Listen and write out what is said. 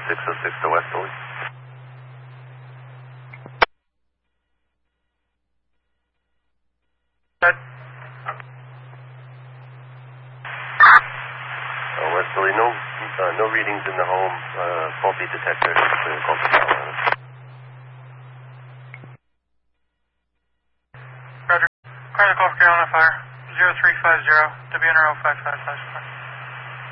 606 to Westerly. Westerly, no readings in the home. Faulty detector. Call for power. Roger. Clear the Gulf Carolina Fire. 0350 WNRO 5554.